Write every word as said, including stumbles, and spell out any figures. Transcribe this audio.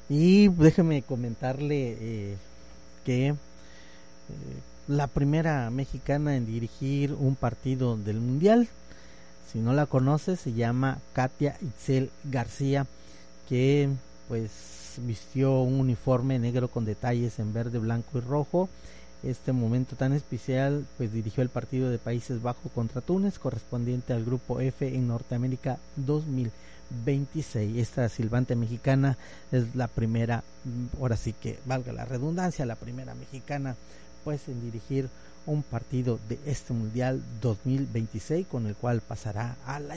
Y déjeme comentarle eh, que eh, la primera mexicana en dirigir un partido del Mundial, si no la conoce, se llama Katia Itzel García, que pues vistió un uniforme negro con detalles en verde, blanco y rojo. Este momento tan especial, pues dirigió el partido de Países Bajos contra Túnez, correspondiente al grupo F en Norteamérica dos mil veintiséis. Esta silbante mexicana es la primera, ahora sí que valga la redundancia, la primera mexicana pues en dirigir un partido de este Mundial dos mil veintiséis, con el cual pasará a la